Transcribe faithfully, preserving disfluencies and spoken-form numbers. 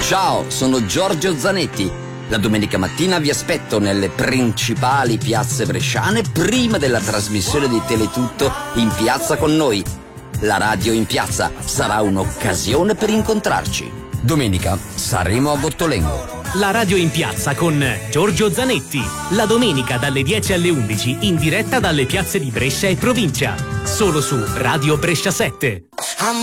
Ciao, sono Giorgio Zanetti. La domenica mattina vi aspetto nelle principali piazze bresciane prima della trasmissione di Teletutto in piazza con noi. La radio in piazza sarà un'occasione per incontrarci. Domenica saremo a Gottolengo. La radio in piazza con Giorgio Zanetti. La domenica dalle dieci alle undici in diretta dalle piazze di Brescia e provincia. Solo su Radio Brescia sette.